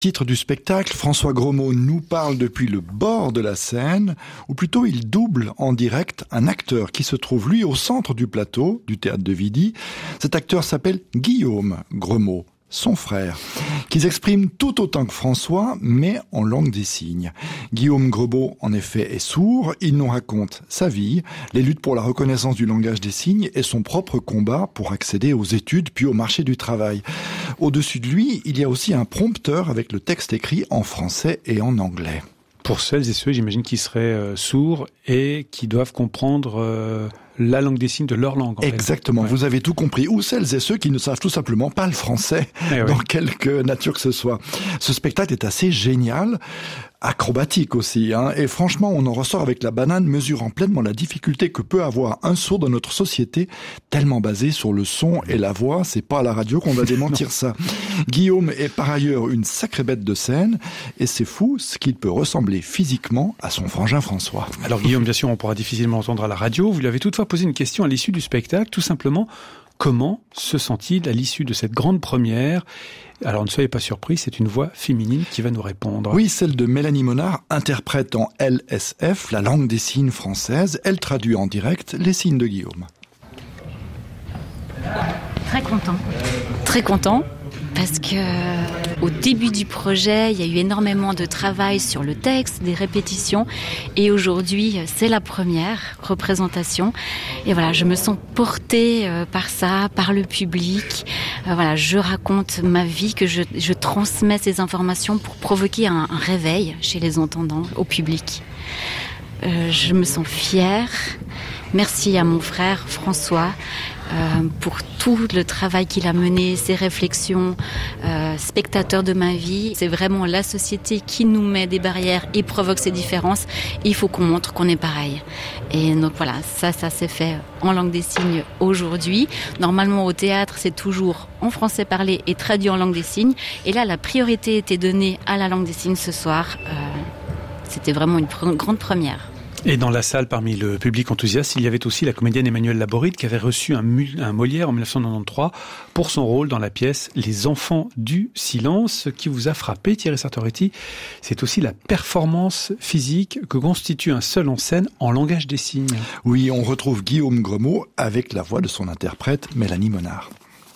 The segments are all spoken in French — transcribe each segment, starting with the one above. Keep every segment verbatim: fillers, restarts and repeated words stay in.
Titre du spectacle, François Grosmont nous parle depuis le bord de la scène, ou plutôt il double en direct un acteur qui se trouve lui au centre du plateau du théâtre de Vidy. Cet acteur s'appelle Guillaume Grosmont, son frère, qui s'exprime tout autant que François, mais en langue des signes. Guillaume Grosmont, en effet, est sourd. Il nous raconte sa vie, les luttes pour la reconnaissance du langage des signes et son propre combat pour accéder aux études puis au marché du travail. Au-dessus de lui, il y a aussi un prompteur avec le texte écrit en français et en anglais. Pour celles et ceux, j'imagine, qui seraient euh, sourds et qui doivent comprendre euh, la langue des signes de leur langue. En Exactement, fait. Vous avez tout compris. Ou celles et ceux qui ne savent tout simplement pas le français, eh dans oui. quelque nature que ce soit. Ce spectacle est assez génial, acrobatique aussi, hein, et franchement, on en ressort avec la banane, mesurant pleinement la difficulté que peut avoir un sourd dans notre société, tellement basée sur le son et la voix. C'est pas à la radio qu'on va démentir ça. Guillaume est par ailleurs une sacrée bête de scène, et c'est fou ce qu'il peut ressembler physiquement à son frangin François. Alors Guillaume, bien sûr, on pourra difficilement entendre à la radio. Vous lui avez toutefois posé une question à l'issue du spectacle, tout simplement, comment se sent-il à l'issue de cette grande première ? Alors ne soyez pas surpris, c'est une voix féminine qui va nous répondre. Oui, celle de Mélanie Monard, interprète en L S F, la langue des signes française. Elle traduit en direct les signes de Guillaume. Très content. Très content. Parce que au début du projet, il y a eu énormément de travail sur le texte, des répétitions, et aujourd'hui, c'est la première représentation. Et voilà, je me sens portée par ça, par le public. Voilà, je raconte ma vie, que je, je transmets ces informations pour provoquer un, un réveil chez les entendants, au public. Euh, je me sens fière. Merci à mon frère François euh, pour tout le travail qu'il a mené, ses réflexions, euh, spectateur de ma vie. C'est vraiment la société qui nous met des barrières et provoque ces différences. Il faut qu'on montre qu'on est pareil. Et donc voilà, ça, ça s'est fait en langue des signes aujourd'hui. Normalement au théâtre, c'est toujours en français parlé et traduit en langue des signes. Et là, la priorité était donnée à la langue des signes ce soir. Euh, c'était vraiment une pr- grande première. Et dans la salle, parmi le public enthousiaste, il y avait aussi la comédienne Emmanuelle Laboride qui avait reçu un, mu- un Molière en dix-neuf cent quatre-vingt-treize pour son rôle dans la pièce Les Enfants du Silence. Ce qui vous a frappé, Thierry Sartoretti, c'est aussi la performance physique que constitue un seul en scène en langage des signes. Oui, on retrouve Guillaume Grosmont avec la voix de son interprète Mélanie Monard.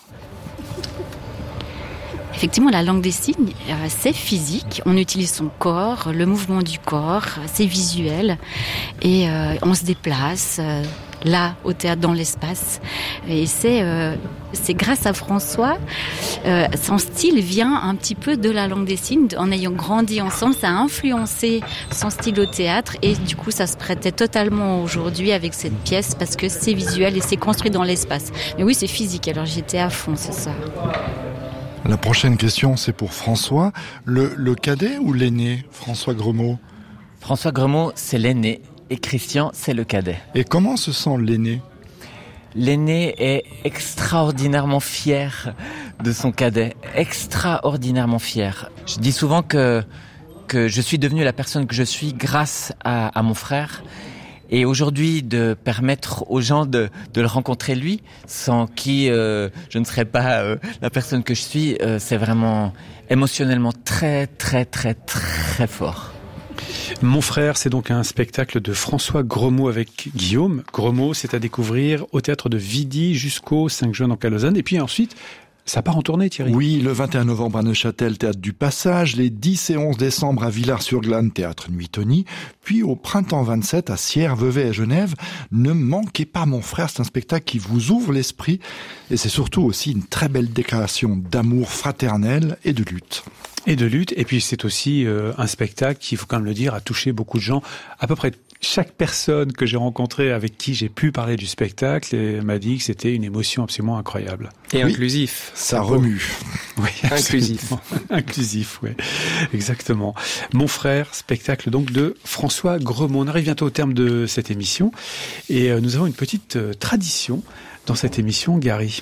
Effectivement, la langue des signes, euh, c'est physique. On utilise son corps, le mouvement du corps, c'est visuel. Et euh, on se déplace euh, là, au théâtre, dans l'espace. Et c'est, euh, c'est grâce à François, euh, son style vient un petit peu de la langue des signes. En ayant grandi ensemble, ça a influencé son style au théâtre. Et du coup, ça se prêtait totalement aujourd'hui avec cette pièce parce que c'est visuel et c'est construit dans l'espace. Mais oui, c'est physique. Alors j'étais à fond ce soir. La prochaine question, c'est pour François. Le, le cadet ou l'aîné, François Grosmont ? François Grosmont, c'est l'aîné, et Christian, c'est le cadet. Et comment se sent l'aîné ? L'aîné est extraordinairement fier de son cadet, extraordinairement fier. Je dis souvent que, que je suis devenu la personne que je suis grâce à, à mon frère. Et aujourd'hui, de permettre aux gens de, de le rencontrer lui, sans qui euh, je ne serais pas euh, la personne que je suis, euh, c'est vraiment émotionnellement très, très, très, très fort. Mon frère, c'est donc un spectacle de François Grosmont avec Guillaume Grosmont. C'est à découvrir au théâtre de Vidy jusqu'au cinq juin donc à Lausanne. Et puis ensuite, ça part en tournée, Thierry. Oui, le vingt et un novembre à Neuchâtel, théâtre du Passage, les dix et onze décembre à Villars-sur-Glâne, théâtre Nuit-Tony, puis au printemps vingt-sept à Sierre, Vevey et Genève. Ne manquez pas Mon frère, c'est un spectacle qui vous ouvre l'esprit et c'est surtout aussi une très belle déclaration d'amour fraternel et de lutte. Et de lutte, et puis c'est aussi euh, un spectacle qui, il faut quand même le dire, a touché beaucoup de gens. À peu près chaque personne que j'ai rencontrée avec qui j'ai pu parler du spectacle et m'a dit que c'était une émotion absolument incroyable. Et oui, inclusif. Ça remue. Oui, inclusif. Inclusif, oui, exactement. Mon frère, spectacle donc de François Grosmont. On arrive bientôt au terme de cette émission et euh, nous avons une petite euh, tradition dans cette émission, Gary.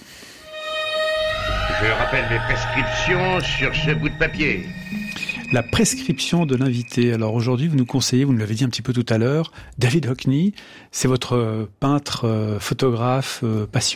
Je rappelle mes prescriptions sur ce bout de papier. La prescription de l'invité. Alors aujourd'hui, vous nous conseillez, vous nous l'avez dit un petit peu tout à l'heure, David Hockney. C'est votre peintre, photographe, passion, David Hockney ?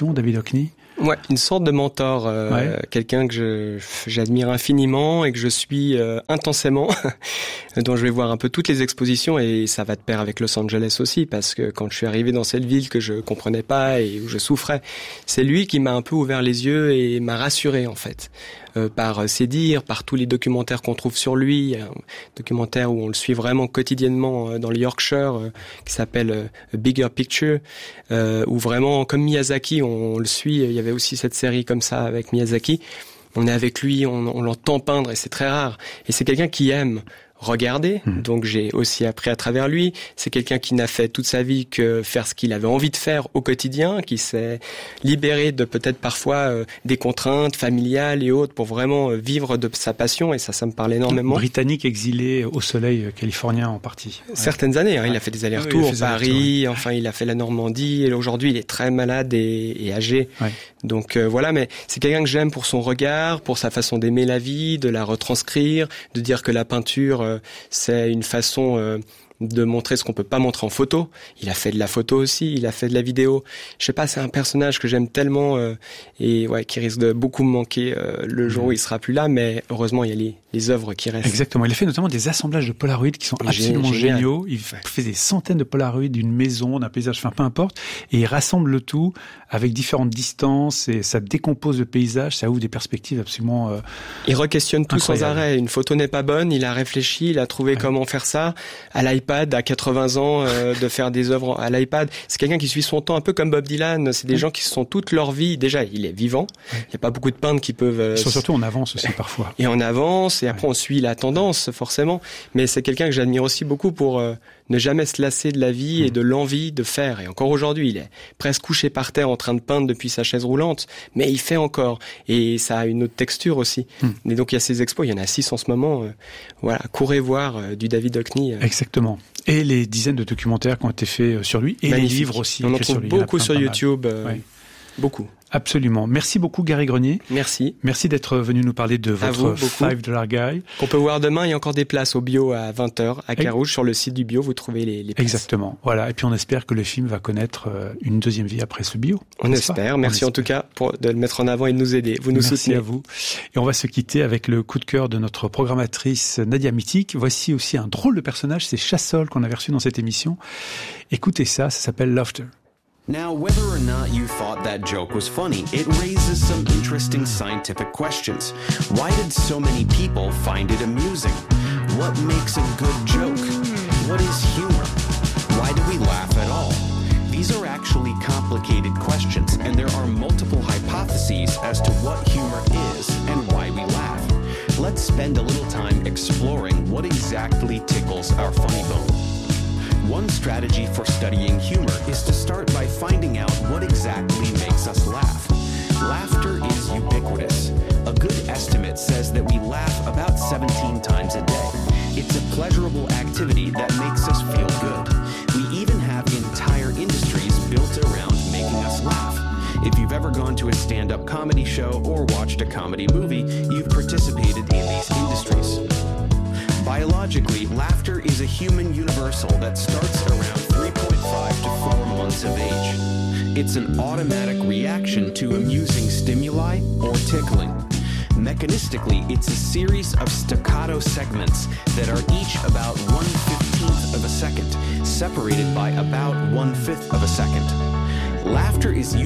Ouais, une sorte de mentor, euh, ouais. quelqu'un que je, j'admire infiniment et que je suis euh, intensément, dont je vais voir un peu toutes les expositions, et ça va de pair avec Los Angeles aussi, parce que quand je suis arrivé dans cette ville que je comprenais pas et où je souffrais, c'est lui qui m'a un peu ouvert les yeux et m'a rassuré en fait. Euh, par ses dires, par tous les documentaires qu'on trouve sur lui, un documentaire où on le suit vraiment quotidiennement euh, dans le Yorkshire, euh, qui s'appelle euh, A Bigger Picture, euh, où vraiment, comme Miyazaki, on, on le suit. Il y avait aussi cette série comme ça avec Miyazaki. On est avec lui, on, on l'entend peindre, et c'est très rare. Et c'est quelqu'un qui aime regarder, mmh. donc j'ai aussi appris à travers lui. C'est quelqu'un qui n'a fait toute sa vie que faire ce qu'il avait envie de faire au quotidien, qui s'est libéré de peut-être parfois euh, des contraintes familiales et autres pour vraiment euh, vivre de sa passion, et ça, ça me parle énormément. Britannique exilé au soleil californien en partie. Ouais. Certaines années, hein, ouais. il a fait des allers-retours, oui, Paris, ouais. enfin il a fait la Normandie, et aujourd'hui il est très malade et, et âgé. Ouais. Donc euh, voilà, mais c'est quelqu'un que j'aime pour son regard, pour sa façon d'aimer la vie, de la retranscrire, de dire que la peinture euh, c'est une façon euh, de montrer ce qu'on peut pas montrer en photo. Il a fait de la photo aussi, il a fait de la vidéo. Je sais pas, c'est un personnage que j'aime tellement euh, et ouais, qui risque de beaucoup me manquer euh, le jour où il sera plus là, mais heureusement il y a les, les œuvres qui restent. Exactement, il a fait notamment des assemblages de Polaroid qui sont absolument Génial. géniaux. Il ouais. fait des centaines de Polaroid d'une maison, d'un paysage, enfin peu importe, et il rassemble le tout avec différentes distances, et ça décompose le paysage, ça ouvre des perspectives absolument euh, Il re-questionne tout incroyable. Sans arrêt. Une photo n'est pas bonne, il a réfléchi, il a trouvé ouais. comment faire ça à l'iPad à quatre-vingts ans, euh, de faire des œuvres à l'iPad. C'est quelqu'un qui suit son temps, un peu comme Bob Dylan. C'est des ouais. gens qui sont toute leur vie. Déjà, il est vivant. Ouais. Il n'y a pas beaucoup de peintres qui peuvent... Euh, Ils sont surtout en avance aussi parfois. Et en avance, et après ouais. on suit la tendance forcément. Mais c'est quelqu'un que j'admire aussi beaucoup pour euh, ne jamais se lasser de la vie mmh. et de l'envie de faire. Et encore aujourd'hui, il est presque couché par terre en train de peindre depuis sa chaise roulante, mais il fait encore. Et ça a une autre texture aussi. Mmh. Et donc il y a ces expos, il y en a six en ce moment. Euh, voilà, courez voir euh, du David Hockney. Euh. Exactement. Et les dizaines de documentaires qui ont été faits sur lui, et Magnifique. les livres aussi. On en trouve lui. beaucoup sur YouTube. Euh, ouais. Beaucoup. Absolument. Merci beaucoup, Gary Grenier. Merci. Merci d'être venu nous parler de votre five dollar Guy. Qu'on peut voir demain. Il y a encore des places au bio à vingt heures à Carouge. Sur le site du bio, vous trouvez les, les places. Exactement. Voilà. Et puis on espère que le film va connaître une deuxième vie après ce bio. On espère. Pas Merci on en espère. tout cas pour de le mettre en avant et de nous aider. Vous nous Merci soutenez. Merci à vous. Et on va se quitter avec le coup de cœur de notre programmatrice Nadia Mitik. Voici aussi un drôle de personnage, c'est Chassol qu'on avait reçu dans cette émission. Écoutez ça, ça s'appelle Laughter. Now, whether or not you thought that joke was funny, it raises some interesting scientific questions. Why did so many people find it amusing? What makes a good joke? What is humor? Why do we laugh at all? These are actually complicated questions, and there are multiple hypotheses as to what humor is and why we laugh. Let's spend a little time exploring what exactly tickles our funny bone. One strategy for studying humor is to start by finding out what exactly makes us laugh. Laughter is ubiquitous. A good estimate says that we laugh about seventeen times a day. It's a pleasurable activity that makes us feel good. We even have entire industries built around making us laugh. If you've ever gone to a stand-up comedy show or watched a comedy movie, you've participated in these industries. Biologically, laughter is a human universal that starts around three point five to four months of age. It's an automatic reaction to amusing stimuli or tickling. Mechanistically, it's a series of staccato segments that are each about one fifteenth of a second, separated by about one fifth of a second. Laughter is